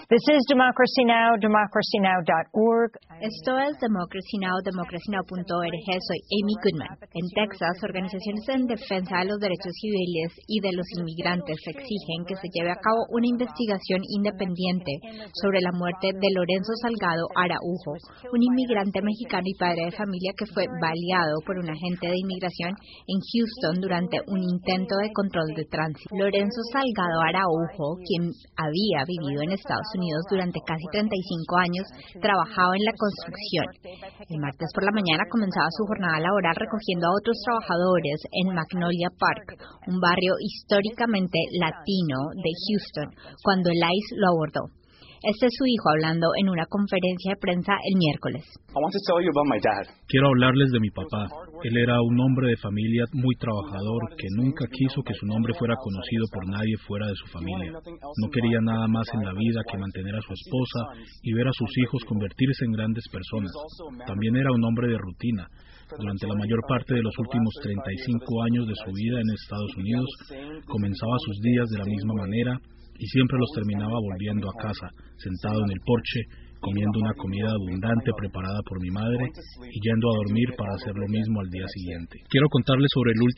This is Democracy Now!, democracynow.org. Esto es Democracy Now!, democracynow.org. Soy Amy Goodman. En Texas, organizaciones en defensa de los derechos civiles y de los inmigrantes exigen que se lleve a cabo una investigación independiente sobre la muerte de Lorenzo Salgado Araujo, un inmigrante mexicano y padre de familia que fue baleado por un agente de inmigración en Houston durante un intento de control de tránsito. Lorenzo Salgado Araujo, quien había vivido en Estados Unidos durante casi 35 años, trabajaba en la construcción. El martes por la mañana comenzaba su jornada laboral recogiendo a otros trabajadores en Magnolia Park, un barrio históricamente latino de Houston, cuando el ICE lo abordó. Este es su hijo hablando en una conferencia de prensa el miércoles. Quiero hablarles de mi papá. Él era un hombre de familia muy trabajador que nunca quiso que su nombre fuera conocido por nadie fuera de su familia. No quería nada más en la vida que mantener a su esposa y ver a sus hijos convertirse en grandes personas. También era un hombre de rutina. Durante la mayor parte de los últimos 35 años de su vida en Estados Unidos, comenzaba sus días de la misma manera y siempre los terminaba volviendo a casa, sentado en el porche, comiendo una comida abundante preparada por mi madre y yendo a dormir para hacer lo mismo al día siguiente. Quiero contarles sobre el último